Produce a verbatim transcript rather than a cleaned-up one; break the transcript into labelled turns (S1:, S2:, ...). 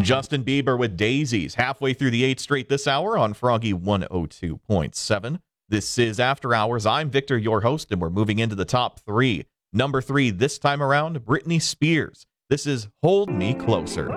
S1: Justin Bieber with Daisies, halfway through the eighth straight this hour on Froggy one oh two point seven. This is After Hours. I'm Victor, your host, and we're moving into the top three. Number three this time around, Britney Spears. This is Hold Me Closer.